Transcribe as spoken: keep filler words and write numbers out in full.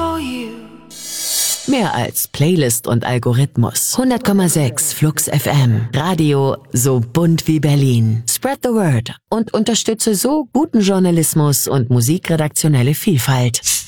for you. Mehr als Playlist und Algorithmus. hundert Komma sechs Flux F M. Radio so bunt wie Berlin. Spread the word und unterstütze so guten Journalismus und musikredaktionelle Vielfalt.